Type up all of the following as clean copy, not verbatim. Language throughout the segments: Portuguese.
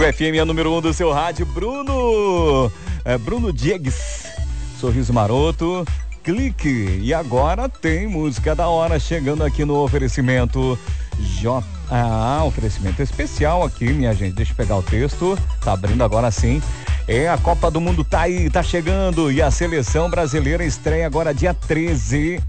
FM é número 1 do seu rádio, Bruno Diegues, Sorriso Maroto, Clique. E agora tem música da hora chegando aqui no oferecimento oferecimento especial aqui, minha gente. Deixa eu pegar o texto, tá abrindo agora sim. A Copa do Mundo tá aí, tá chegando, e a seleção brasileira estreia agora dia 13,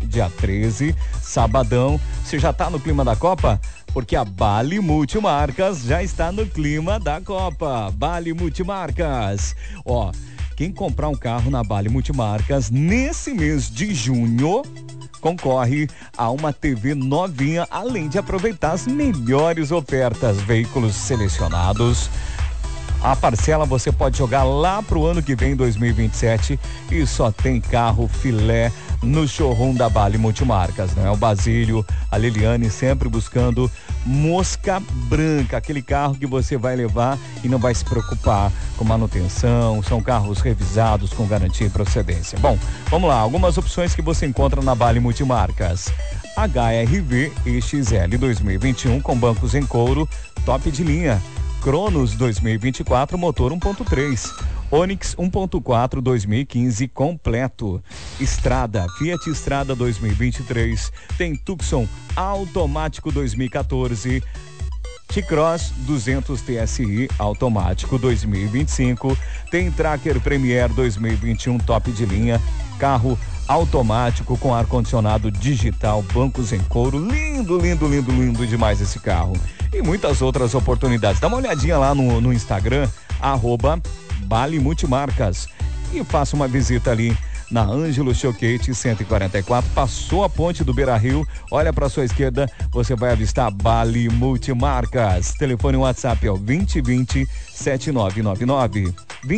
sabadão. Você já tá no clima da Copa? Porque a Bali Multimarcas já está no clima da Copa. Bali Multimarcas. Quem comprar um carro na Bali Multimarcas nesse mês de junho concorre a uma TV novinha, além de aproveitar as melhores ofertas. Veículos selecionados. A parcela você pode jogar lá pro ano que vem, 2027, e só tem carro filé no showroom da Bali Multimarcas, né? O Basílio, a Liliane sempre buscando mosca branca, aquele carro que você vai levar e não vai se preocupar com manutenção. São carros revisados com garantia e procedência. Bom, vamos lá, algumas opções que você encontra na Bali Multimarcas. HR-V XL 2021 com bancos em couro, top de linha. Cronos 2024, motor 1.3. Onix 1.4 2015 completo. Estrada, Fiat Estrada 2023. Tem Tucson automático 2014. T-Cross 200 TSI automático 2025. Tem Tracker Premier 2021 top de linha. Carro automático com ar-condicionado digital, bancos em couro. Lindo, lindo, lindo, lindo demais esse carro. E muitas outras oportunidades. Dá uma olhadinha lá no Instagram, @Bali Multimarcas. E faça uma visita ali na Ângelo Choquete 144. Passou a ponte do Beira-Rio, olha para sua esquerda, você vai avistar Bali Multimarcas. Telefone WhatsApp é o 2020-7999.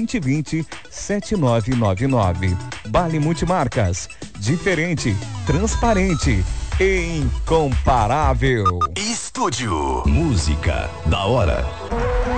2020-7999. Bali Multimarcas. Diferente, transparente e incomparável. Estúdio Música da Hora.